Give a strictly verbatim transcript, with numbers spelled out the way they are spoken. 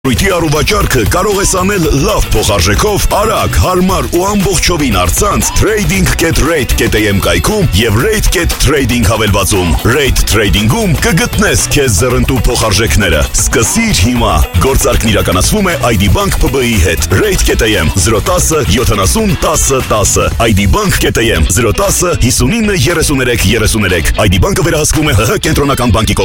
Ռույթի առուվաճառքը կարող ես անել լավ փոխարժեքով, արագ, հարմար ու ամբողջովին առցանց trading dot rate dot a m կայքում և rate dot trading հավելվածում։ Rate Trading-ում կգտնես քեզ ձեռնտու փոխարժեքները։ Սկսիր հիմա։ Գործարքն իրականացվում է այ դի Bank P B-ի հետ։ Rate dot a m zero one zero seven zero one zero one zero այ դի Bank dot a m zero one zero five nine three three three three այ դի Bank-ը վերահսկվում է ՀՀ կենտրոնական բանկի